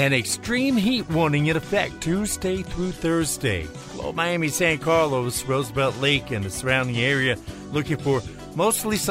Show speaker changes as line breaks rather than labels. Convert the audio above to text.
An extreme heat warning in effect Tuesday through Thursday. Below Miami, San Carlos, Roosevelt Lake, and the surrounding area, looking for mostly